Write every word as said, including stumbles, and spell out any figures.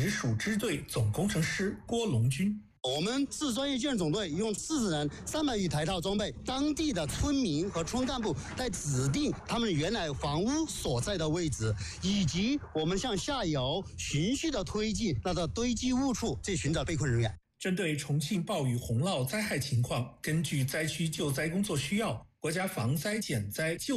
直属支队总工程师郭龙军。 我们市专业救援总队用四十人、三百余台套装备，当地的村民和村干部在指定他们原来房屋所在的位置，以及我们向下游循序的推进那个堆积物处，去寻找被困人员。 针对重庆暴雨洪涝灾害情况，根据灾区救灾工作需要，国家防灾减灾救